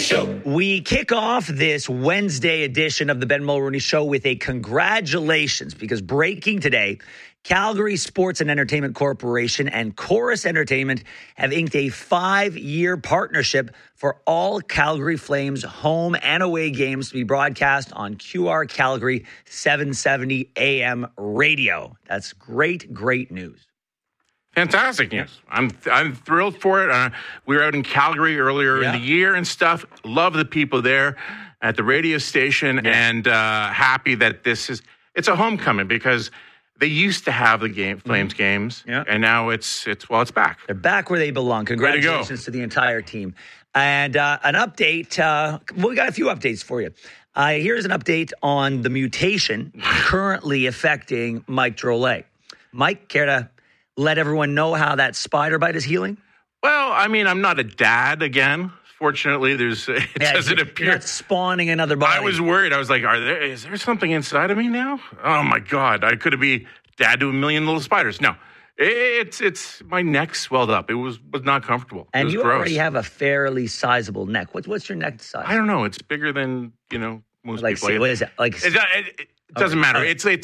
Show. We kick off this Wednesday edition of the Ben Mulroney Show with a congratulations, because breaking today, Calgary Sports and Entertainment Corporation and Chorus Entertainment have inked a 5-year partnership for all Calgary Flames home and away games to be broadcast on QR Calgary 770 AM radio. That's great, great news. Fantastic news. I'm thrilled for it. We were out in Calgary earlier in the year and stuff. Love the people there at the radio station and happy that it's a homecoming, because they used to have the Flames games, and now it's back. They're back where they belong. Congratulations to the entire team. And an update. We got a few updates for you. Here's an update on the mutation currently affecting Mike Drolet. Mike, care to let everyone know how that spider bite is healing? Well, I mean, I'm not a dad again. Fortunately, it doesn't appear. You're not spawning another body. I was worried. I was like, is there something inside of me now? Oh, my God. I could be dad to a million little spiders. No, it's my neck swelled up. It was not comfortable. And you gross. Already have a fairly sizable neck. What's your neck size? I don't know. It's bigger than, most people. What is it? It doesn't matter. Okay.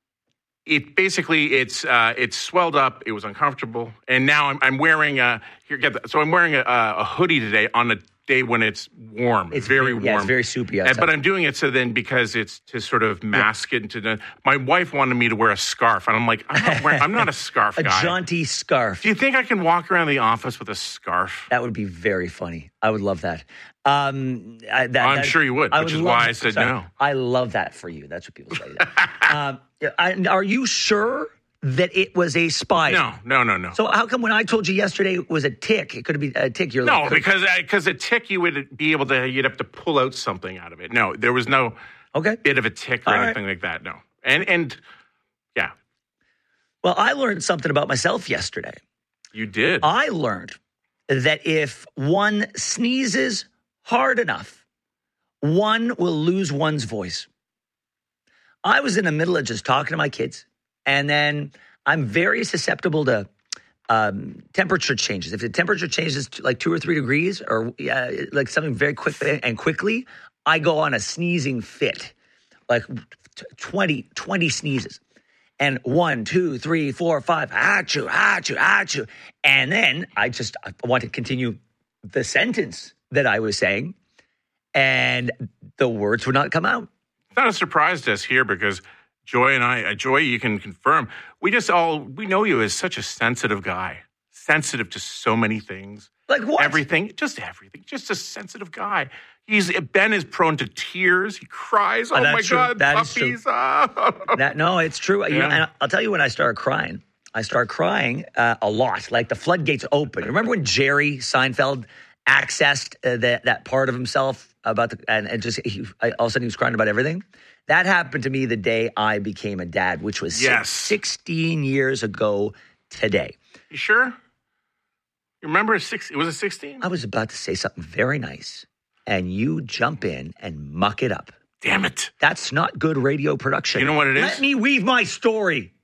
It's swelled up. It was uncomfortable, and now I'm wearing I'm wearing a hoodie today on a day when it's warm. It's very warm. It's very soupy outside. But I'm doing it because it's to sort of mask it into my wife wanted me to wear a scarf, and I'm like, I'm not a scarf guy. A jaunty scarf. Do you think I can walk around the office with a scarf? That would be very funny. I would love that. I'm sure you would, which is why I said no. I love that for you. That's what people say. Are you sure that it was a spider? No. So how come when I told you yesterday it was a tick, it could be a tick? You're like, because a tick you'd have to pull out something out of it. No, there was no bit of a tick or anything like that. No, and yeah. Well, I learned something about myself yesterday. You did. I learned that if one sneezes hard enough, one will lose one's voice. I was in the middle of just talking to my kids, and then I'm very susceptible to temperature changes. If the temperature changes to like 2 or 3 degrees, or like something very quick and quickly, I go on a sneezing fit, like 20 sneezes. And 1, 2, 3, 4, 5, achoo, achoo, achoo. And then I want to continue the sentence that I was saying, and the words would not come out. It's not a surprise to us here, because Joy and I, Joy, you can confirm, we know you as such a sensitive guy, sensitive to so many things. Like what? Everything, just a sensitive guy. Ben is prone to tears. He cries. Oh my God, puppies. No, it's true. Yeah. And I'll tell you when I started crying. I started crying a lot, like the floodgates open. Remember when Jerry Seinfeld accessed that part of himself about all of a sudden he was crying about everything? That happened to me the day I became a dad, which was 16 years ago today. You sure? You remember it was a 16? I was about to say something very nice, and you jump in and muck it up. Damn it. That's not good radio production. You know what it is? Let me weave my story.